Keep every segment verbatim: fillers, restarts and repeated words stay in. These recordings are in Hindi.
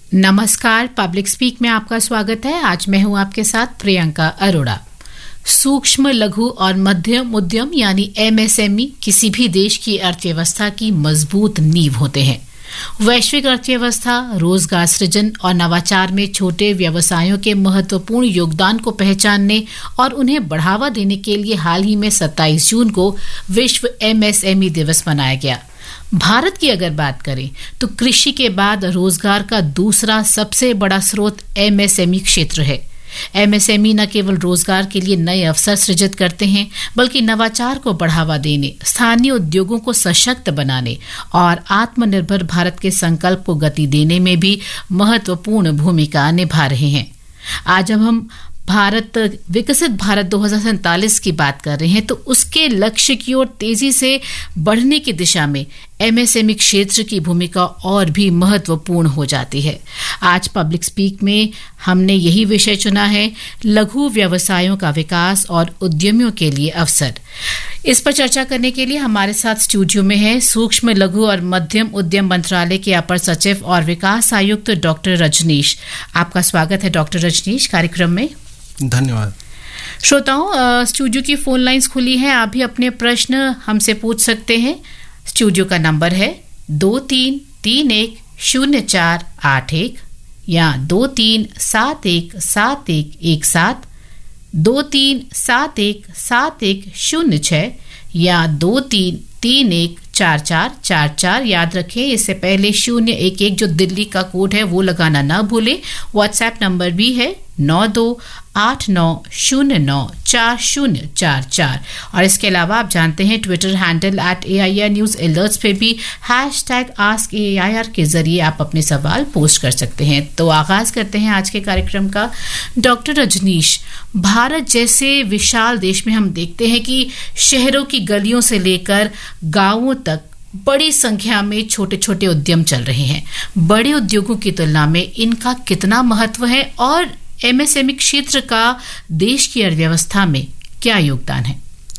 नमस्कार, पब्लिक स्पीक में आपका स्वागत है। आज मैं हूं आपके साथ प्रियंका अरोड़ा। सूक्ष्म, लघु और मध्यम उद्यम यानी एमएसएमई किसी भी देश की अर्थव्यवस्था की मजबूत नींव होते हैं। वैश्विक अर्थव्यवस्था, रोजगार सृजन और नवाचार में छोटे व्यवसायों के महत्वपूर्ण योगदान को पहचानने और उन्हें बढ़ावा देने के लिए हाल ही में सत्ताईस जून को विश्व एमएसएमई दिवस मनाया गया। भारत की अगर बात करें तो कृषि के बाद रोजगार का दूसरा सबसे बड़ा स्रोत एमएसएमई क्षेत्र है। एमएसएमई न केवल रोजगार के लिए नए अवसर सृजित करते हैं, बल्कि नवाचार को बढ़ावा देने, स्थानीय उद्योगों को सशक्त बनाने और आत्मनिर्भर भारत के संकल्प को गति देने में भी महत्वपूर्ण भूमिका निभा रहे हैं। आज जब हम भारत विकसित भारत दो हज़ार सैंतालीस की बात कर रहे हैं तो उसके लक्ष्य की ओर तेजी से बढ़ने की दिशा में एमएसएमई क्षेत्र की भूमिका और भी महत्वपूर्ण हो जाती है। आज पब्लिक स्पीक में हमने यही विषय चुना है, लघु व्यवसायों का विकास और उद्यमियों के लिए अवसर। इस पर चर्चा करने के लिए हमारे साथ स्टूडियो में है सूक्ष्म, लघु और मध्यम उद्यम मंत्रालय के अपर सचिव और विकास आयुक्त डॉक्टर रजनीश। आपका स्वागत है डॉक्टर रजनीश कार्यक्रम में। धन्यवाद। श्रोताओं, स्टूडियो की फोन लाइंस खुली हैं, आप भी अपने प्रश्न हमसे पूछ सकते हैं। स्टूडियो का नंबर है दो तीन तीन एक शून्य चार आठ एक या दो तीन सात एक सात एक एक सात, दो तीन सात एक सात एक शून्य छः या दो तीन तीन एक चार चार चार चार। याद रखें, इससे पहले शून्य एक एक जो दिल्ली का कोड है वो लगाना ना भूलें। व्हाट्सएप नंबर भी है नौ दो आठ नौ शून्य नौ चार शून्य चार चार। और इसके अलावा आप जानते हैं Twitter handle at A I R news alerts पे भी hash tag ask A I R के जरिए आप अपने सवाल पोस्ट कर सकते हैं। तो आगाज करते हैं आज के कार्यक्रम का। डॉक्टर रजनीश, भारत जैसे विशाल देश में हम देखते हैं कि शहरों की गलियों से लेकर गांवों तक बड़ी संख्या में छोटे छोटे उद्यम चल रहे हैं। बड़े उद्योगों की तुलना में इनका कितना महत्व है और एमएसएमई क्षेत्र का देश की अर्थव्यवस्था में क्या योगदान है?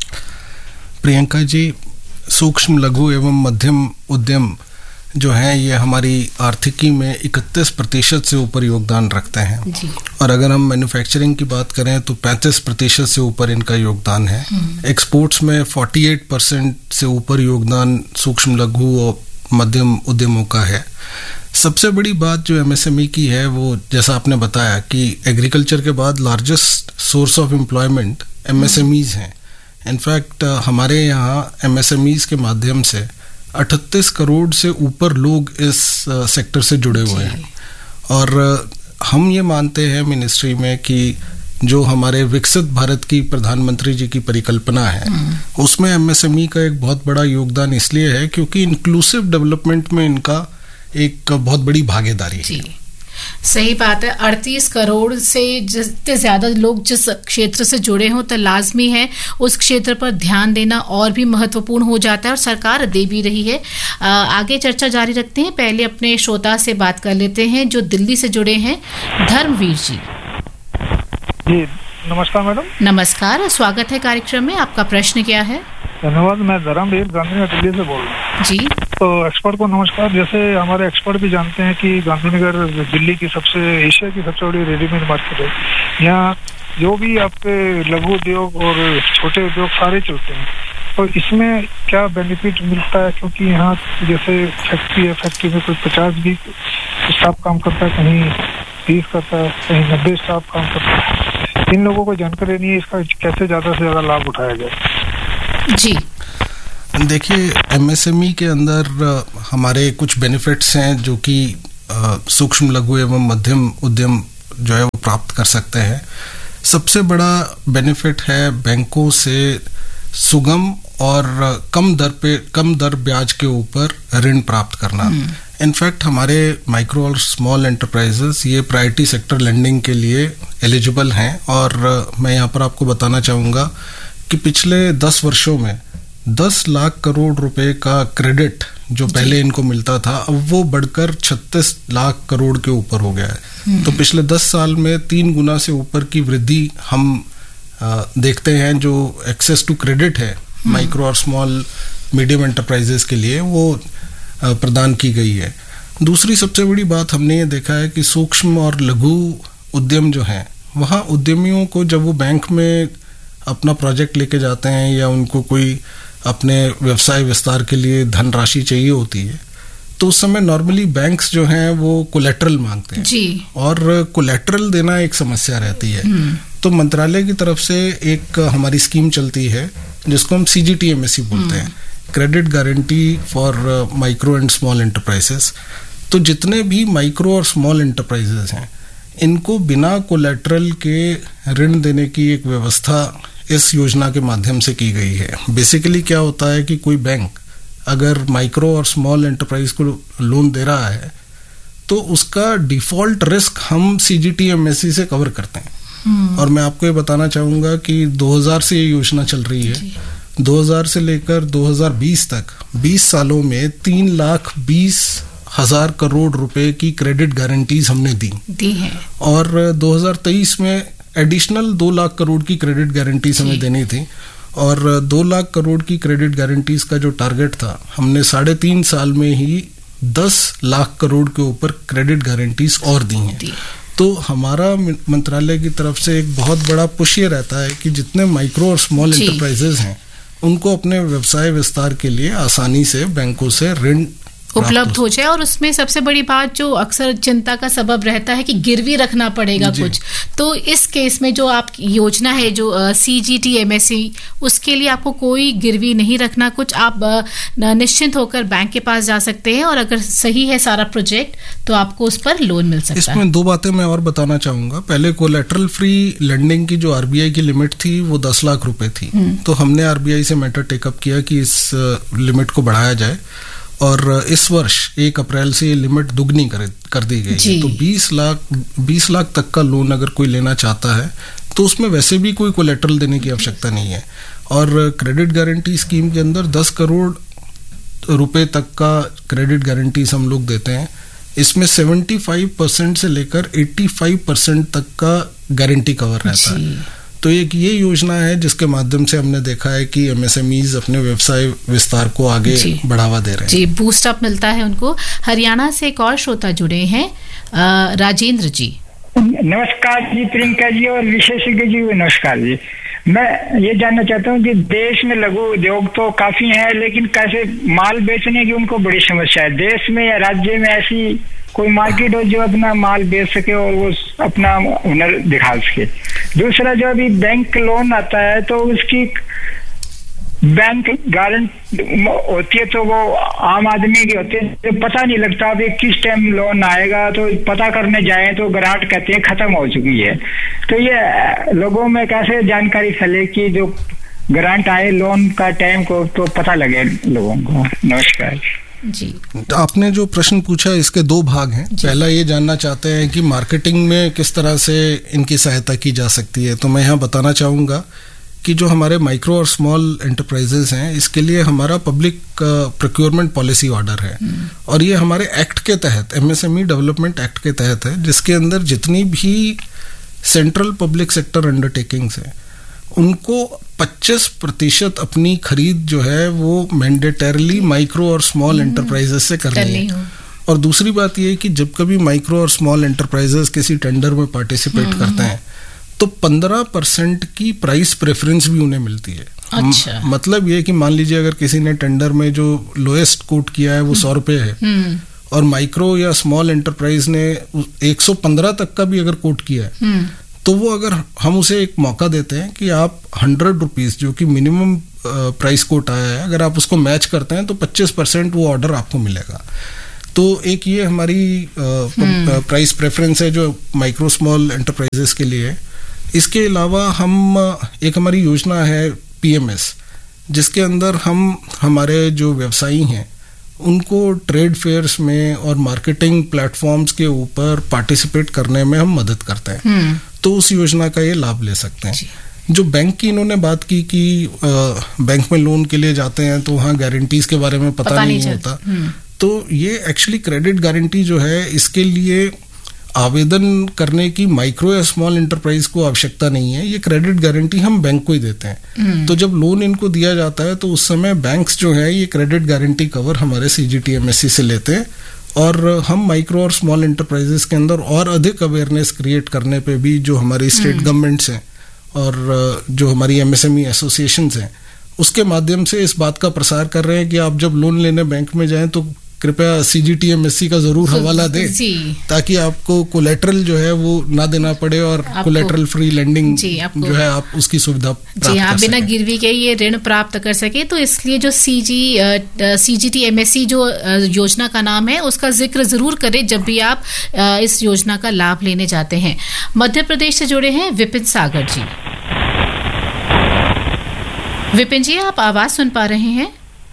प्रियंका जी, सूक्ष्म, लघु एवं मध्यम उद्यम जो हैं ये हमारी आर्थिकी में इकतीस प्रतिशत से ऊपर योगदान रखते हैं जी। और अगर हम मैन्युफैक्चरिंग की बात करें तो पैंतीस प्रतिशत से ऊपर इनका योगदान है। एक्सपोर्ट्स में अड़तालीस परसेंट से ऊपर योगदान सूक्ष्म, लघु और मध्यम उद्यमों का है। सबसे बड़ी बात जो एमएसएमई की है वो जैसा आपने बताया कि एग्रीकल्चर के बाद largest source of employment MSMEs हैं। इनफैक्ट हमारे यहाँ एमएसएमईज के माध्यम से अड़तीस करोड़ से ऊपर लोग इस सेक्टर से जुड़े हुए हैं। और हम ये मानते हैं मिनिस्ट्री में कि जो हमारे विकसित भारत की प्रधानमंत्री जी की परिकल्पना है उसमें एमएसएमई का एक बहुत बड़ा योगदान इसलिए है क्योंकि इंक्लूसिव डेवलपमेंट में इनका एक बहुत बड़ी भागीदारी है। सही बात है। अड़तीस करोड़ से जितने ज्यादा लोग जिस क्षेत्र से जुड़े हों तो लाजमी है उस क्षेत्र पर ध्यान देना और भी महत्वपूर्ण हो जाता है और सरकार दे भी रही है। आ, आगे चर्चा जारी रखते हैं। पहले अपने श्रोता से बात कर लेते हैं जो दिल्ली से जुड़े हैं, धर्मवीर जी। जी नमस्कार मैडम। नमस्कार, स्वागत है कार्यक्रम में। आपका प्रश्न क्या है? धन्यवाद। मैं धर्मवीर गांधीनगर दिल्ली से बोल रहा हूँ जी। तो एक्सपर्ट को नमस्कार। जैसे हमारे एक्सपर्ट भी जानते हैं कि गांधीनगर दिल्ली की सबसे एशिया की सबसे बड़ी रेडीमेड मार्केट है। यहाँ जो भी आपके लघु उद्योग और छोटे उद्योग सारे चलते हैं। तो इसमें क्या बेनिफिट मिलता है? क्योंकि यहाँ जैसे फैक्ट्री है, फैक्ट्री में कोई पचास भी स्टाफ काम करता है, कहीं तीस करता है, कहीं नब्बे स्टाफ काम करता है। इन लोगों को जानकारी नहीं है, इसका कैसे ज्यादा से ज्यादा लाभ उठाया जाए? जी देखिए, एमएसएमई के अंदर हमारे कुछ बेनिफिट्स हैं जो कि सूक्ष्म, लघु एवं मध्यम उद्यम जो है वो प्राप्त कर सकते हैं। सबसे बड़ा बेनिफिट है बैंकों से सुगम और कम दर पे कम दर ब्याज के ऊपर ऋण प्राप्त करना। इनफैक्ट हमारे माइक्रो और स्मॉल एंटरप्राइजेस ये प्रायोरिटी सेक्टर लेंडिंग के लिए एलिजिबल हैं। और मैं यहाँ पर आपको बताना चाहूँगा कि पिछले दस वर्षों में दस लाख करोड़ रुपए का क्रेडिट जो पहले इनको मिलता था अब वो बढ़कर छत्तीस लाख करोड़ के ऊपर हो गया है। तो पिछले दस साल में तीन गुना से ऊपर की वृद्धि हम आ, देखते हैं। जो एक्सेस टू क्रेडिट है माइक्रो और स्मॉल मीडियम एंटरप्राइजेस के लिए वो आ, प्रदान की गई है। दूसरी सबसे बड़ी बात हमने ये देखा है कि सूक्ष्म और लघु उद्यम जो हैं, वहाँ उद्यमियों को जब वो बैंक में अपना प्रोजेक्ट लेके जाते हैं या उनको कोई अपने व्यवसाय विस्तार के लिए धनराशि चाहिए होती है, तो उस समय नॉर्मली बैंक्स जो हैं वो कोलेट्रल मांगते हैं जी। और कोलेट्रल देना एक समस्या रहती है। तो मंत्रालय की तरफ से एक हमारी स्कीम चलती है जिसको हम सी G T M S C बोलते हैं, credit guarantee for micro and small enterprises. तो जितने भी माइक्रो और स्मॉल एंटरप्राइजेस हैं, इनको बिना कोलेट्रल के ऋण देने की एक व्यवस्था इस योजना के माध्यम से की गई है। बेसिकली क्या होता है कि कोई बैंक अगर माइक्रो और स्मॉल एंटरप्राइज को लोन दे रहा है तो उसका डिफॉल्ट रिस्क हम सी G T M S C से कवर करते हैं। और मैं आपको ये बताना चाहूँगा कि दो हज़ार से ये योजना चल रही है। दो हज़ार से लेकर दो हज़ार बीस तक बीस सालों में तीन लाख बीस हजार करोड़ रुपए की क्रेडिट गारंटीज हमने दी दी है। और दो हज़ार तेईस में एडिशनल दो लाख करोड़ की क्रेडिट गारंटीज हमें देनी थी। और दो लाख करोड़ की क्रेडिट गारंटीज का जो टारगेट था, हमने साढ़े तीन साल में ही दस लाख करोड़ के ऊपर क्रेडिट गारंटीज और दी हैं। तो हमारा मंत्रालय की तरफ से एक बहुत बड़ा पुश ये रहता है कि जितने माइक्रो और स्मॉल एंटरप्राइजेज हैं, उनको अपने व्यवसाय विस्तार के लिए आसानी से बैंकों से ऋण उपलब्ध हो जाए। और उसमें सबसे बड़ी बात जो अक्सर चिंता का सबब रहता है कि गिरवी रखना पड़ेगा कुछ, तो इस केस में जो आप योजना है जो सी G T M S C, उसके लिए आपको कोई गिरवी नहीं रखना कुछ, आप निश्चिंत होकर बैंक के पास जा सकते हैं और अगर सही है सारा प्रोजेक्ट तो आपको उस पर लोन मिल सकता है। इसमें दो बातें मैं और बताना चाहूंगा। पहले कोलेट्रल फ्री लेंडिंग की जो आर बी आई की लिमिट थी वो दस लाख रुपए थी, तो हमने आर बी आई से मैटर टेकअप किया कि इस लिमिट को बढ़ाया जाए और इस वर्ष एक अप्रैल से ये लिमिट दुगनी कर, कर दी गई है। तो बीस लाख बीस लाख तक का लोन अगर कोई लेना चाहता है तो उसमें वैसे भी कोई कोलेट्रल देने की आवश्यकता नहीं है। और क्रेडिट गारंटी स्कीम के अंदर दस करोड़ रुपए तक का क्रेडिट गारंटीज हम लोग देते हैं। इसमें पचहत्तर परसेंट से लेकर पचासी परसेंट तक का गारंटी कवर रहता है। तो एक ये योजना है जिसके माध्यम से हमने देखा है कि एम एस एम ईज अपने व्यवसाय विस्तार को आगे बढ़ावा दे रहे हैं। जी, बूस्ट अप मिलता है उनको। हरियाणा से एक और श्रोता जुड़े हैं, राजेंद्र जी। नमस्कार जी प्रियंका जी और विशेषज्ञ जी, नमस्कार जी। मैं ये जानना चाहता हूँ कि देश में लघु उद्योग तो काफी हैं, लेकिन कैसे माल बेचने की उनको बड़ी समस्या है। देश में या राज्य में ऐसी कोई मार्केट हो जो अपना माल बेच सके और वो अपना हुनर दिखा सके। दूसरा, जो अभी बैंक लोन आता है तो उसकी बैंक गारंटी होती है तो वो आम आदमी की होती है, तो पता नहीं लगता अभी किस टाइम लोन आएगा। तो पता करने जाए तो ग्रांट कहते हैं खत्म हो चुकी है। तो ये लोगों में कैसे जानकारी फैले कि जो ग्रांट आए लोन का टाइम को तो पता लगे लोगों को। नमस्कार जी। आपने जो प्रश्न पूछा इसके दो भाग हैं। पहला ये जानना चाहते हैं कि मार्केटिंग में किस तरह से इनकी सहायता की जा सकती है। तो मैं यहाँ बताना चाहूँगा कि जो हमारे माइक्रो और स्मॉल एंटरप्राइजेस हैं, इसके लिए हमारा पब्लिक प्रोक्योरमेंट पॉलिसी ऑर्डर है और ये हमारे एक्ट के तहत, M S M E development act के तहत है, जिसके अंदर जितनी भी सेंट्रल पब्लिक सेक्टर अंडरटेकिंग्स हैं उनको पच्चीस प्रतिशत अपनी खरीद जो है वो मैंडेटरली माइक्रो और स्मॉल एंटरप्राइजेस से करनी है। और दूसरी बात ये है कि जब कभी माइक्रो और स्मॉल एंटरप्राइजेस किसी टेंडर में पार्टिसिपेट करते हैं तो पंद्रह परसेंट की प्राइस प्रेफरेंस भी उन्हें मिलती है। अच्छा। म- मतलब ये कि मान लीजिए अगर किसी ने टेंडर में जो लोएस्ट कोट किया है वो सौ रुपए है और माइक्रो या स्मॉल एंटरप्राइज ने एक सौ पंद्रह तक का भी अगर कोट किया है तो वो अगर हम उसे एक मौका देते हैं कि आप हंड्रेड रुपीज जो कि मिनिमम प्राइस कोट आया है, अगर आप उसको मैच करते हैं तो पच्चीस परसेंट वो ऑर्डर आपको मिलेगा। तो एक ये हमारी प्राइस प्रेफरेंस है जो माइक्रो स्मॉल एंटरप्राइजेस के लिए है। इसके अलावा हम एक हमारी योजना है पी एम एस, जिसके अंदर हम हमारे जो व्यवसायी हैं उनको ट्रेड फेयर्स में और मार्केटिंग प्लेटफॉर्म्स के ऊपर पार्टिसिपेट करने में हम मदद करते हैं। तो उस योजना का ये लाभ ले सकते हैं। जो बैंक की इन्होंने बात की कि आ, बैंक में लोन के लिए जाते हैं तो वहाँ गारंटीज के बारे में पता, पता नहीं, नहीं होता, तो ये एक्चुअली क्रेडिट गारंटी जो है इसके लिए आवेदन करने की माइक्रो या स्मॉल एंटरप्राइज को आवश्यकता नहीं है। ये क्रेडिट गारंटी हम बैंक को ही देते हैं। तो जब लोन इनको दिया जाता है तो उस समय बैंक्स जो है ये क्रेडिट गारंटी कवर हमारे सी G T M S C से लेते हैं और हम माइक्रो और स्मॉल एंटरप्राइजेस के अंदर और अधिक अवेयरनेस क्रिएट करने पे भी जो हमारी स्टेट गवर्नमेंट्स हैं और जो हमारी एमएसएमई एसोसिएशंस हैं उसके माध्यम से इस बात का प्रसार कर रहे हैं कि आप जब लोन लेने बैंक में जाएं तो कृपया सीजीटीएमएससी का जरूर हवाला दें ताकि आपको कोलेटरल जो है वो ना देना पड़े और कोलेटरल फ्री लेंडिंग जो है आप उसकी सुविधा प्राप्त जी आप बिना सकें। गिरवी के ये ऋण प्राप्त कर सके। तो इसलिए जो सीजी सीजीटीएमएससी जो योजना का नाम है उसका जिक्र जरूर करें जब भी आप इस योजना का लाभ लेने जाते हैं। मध्य प्रदेश से जुड़े हैं विपिन सागर जी। विपिन जी आप आवाज सुन पा रहे हैं?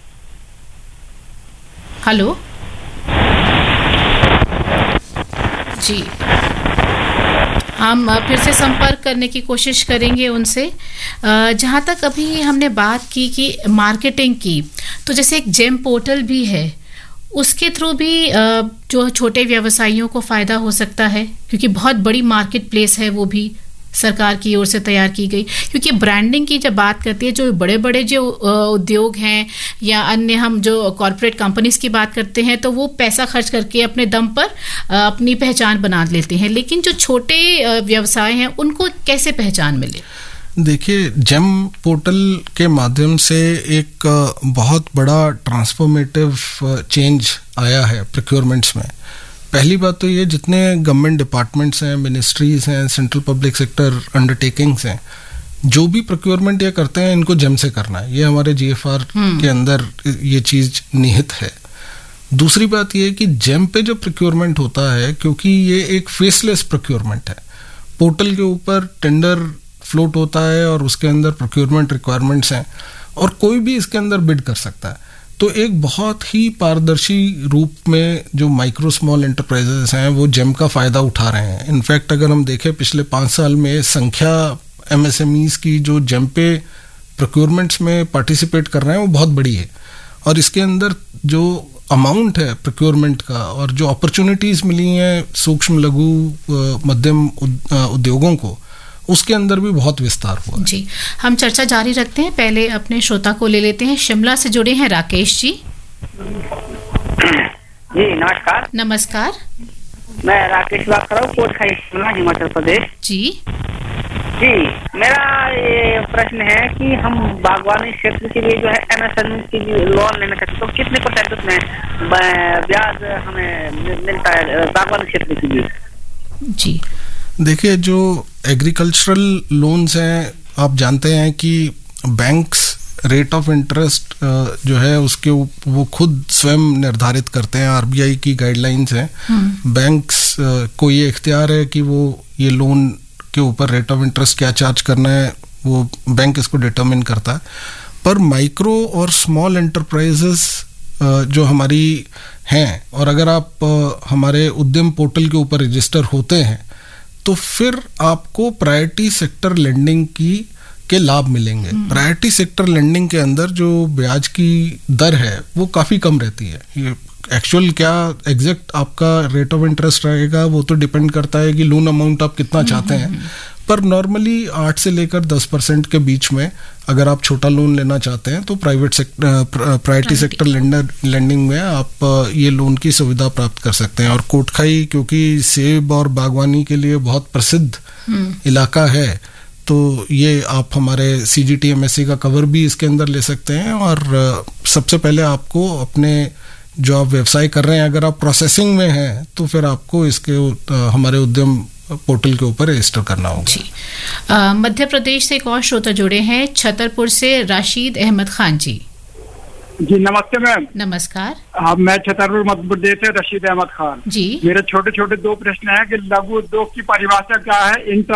हेलो जी, हम फिर से संपर्क करने की कोशिश करेंगे उनसे। जहां तक अभी हमने बात की कि मार्केटिंग की, तो जैसे एक जेम पोर्टल भी है, उसके थ्रू भी जो छोटे व्यवसायियों को फायदा हो सकता है क्योंकि बहुत बड़ी मार्केट प्लेस है वो भी सरकार की ओर से तैयार की गई। क्योंकि ब्रांडिंग की जब बात करती है, जो बड़े बड़े जो उद्योग हैं या अन्य हम जो कॉर्पोरेट कंपनीज की बात करते हैं तो वो पैसा खर्च करके अपने दम पर अपनी पहचान बना लेते हैं, लेकिन जो छोटे व्यवसाय हैं उनको कैसे पहचान मिले? देखिए, जेम पोर्टल के माध्यम से एक बहुत बड़ा ट्रांसफॉर्मेटिव चेंज आया है प्रोक्योरमेंट्स में। पहली बात तो ये, जितने गवर्नमेंट डिपार्टमेंट्स हैं, मिनिस्ट्रीज हैं, सेंट्रल पब्लिक सेक्टर अंडरटेकिंग्स हैं, जो भी प्रोक्योरमेंट ये करते हैं इनको जेम से करना है। ये हमारे जीएफआर के अंदर ये चीज निहित है। दूसरी बात ये कि जेम पे जो प्रोक्योरमेंट होता है, क्योंकि ये एक फेसलेस प्रोक्योरमेंट है, पोर्टल के ऊपर टेंडर फ्लोट होता है और उसके अंदर प्रोक्योरमेंट रिक्वायरमेंट्स हैं और कोई भी इसके अंदर बिड कर सकता है। तो एक बहुत ही पारदर्शी रूप में जो माइक्रो स्मॉल एंटरप्राइजेस हैं वो जेम का फायदा उठा रहे हैं। इनफैक्ट अगर हम देखें पिछले पाँच साल में संख्या एमएसएमईज की जो जेम पे प्रोक्योरमेंट्स में पार्टिसिपेट कर रहे हैं वो बहुत बड़ी है और इसके अंदर जो अमाउंट है प्रोक्योरमेंट का और जो अपॉर्चुनिटीज मिली हैं सूक्ष्म लघु मध्यम उद्योगों को, उसके अंदर भी बहुत विस्तार हुआ जी। हम चर्चा जारी रखते हैं, पहले अपने श्रोता को ले लेते हैं। शिमला से जुड़े हैं राकेश जी। जी नमस्कार। नमस्कार, मैं राकेश बात कर रहा हूँ, कोटखाई शिमला, हिमाचल प्रदेश। जी जी मेरा ये प्रश्न है कि हम बागवानी क्षेत्र के लिए जो है एमएसएमई की लोन लेना चाहते तो कितने प्रतिशत में ब्याज हमें मिलता है बागवानी क्षेत्र के लिए? जी देखिए, जो एग्रीकल्चरल लोन्स हैं, आप जानते हैं कि बैंक्स रेट ऑफ इंटरेस्ट जो है उसके वो खुद स्वयं निर्धारित करते हैं। आरबीआई की गाइडलाइंस हैं, बैंक्स को ये इख्तियार है कि वो ये लोन के ऊपर रेट ऑफ इंटरेस्ट क्या चार्ज करना है, वो बैंक इसको डिटरमिन करता है। पर माइक्रो और स्मॉल एंटरप्राइजेस जो हमारी हैं, और अगर आप हमारे उद्यम पोर्टल के ऊपर रजिस्टर होते हैं तो फिर आपको प्रायोरिटी सेक्टर लेंडिंग की के लाभ मिलेंगे। प्रायोरिटी सेक्टर लेंडिंग के अंदर जो ब्याज की दर है वो काफ़ी कम रहती है। ये एक्चुअल क्या एग्जैक्ट आपका रेट ऑफ इंटरेस्ट रहेगा वो तो डिपेंड करता है कि लोन अमाउंट आप कितना चाहते हैं, पर नॉर्मली आठ से लेकर दस परसेंट के बीच में अगर आप छोटा लोन लेना चाहते हैं तो private sector priority sector lender lending में आप ये लोन की सुविधा प्राप्त कर सकते हैं। और कोटखाई क्योंकि सेब और बागवानी के लिए बहुत प्रसिद्ध इलाका है, तो ये आप हमारे सीजीटीएमएससी का कवर भी इसके अंदर ले सकते हैं। और सबसे पहले आपको अपने जो आप व्यवसाय कर रहे हैं, अगर आप प्रोसेसिंग में हैं तो फिर आपको इसके हमारे उद्यम पोर्टल के ऊपर रजिस्टर करना होगा। जी मध्य प्रदेश से एक और श्रोता जुड़े हैं, छतरपुर से राशिद अहमद खान जी। जी नमस्ते मैम। नमस्कार। हाँ, मैं छतरपुर मध्य प्रदेश से रशीद अहमद खान जी। मेरे छोटे छोटे दो प्रश्न हैं कि लघु उद्योग की परिभाषा क्या है, इंटर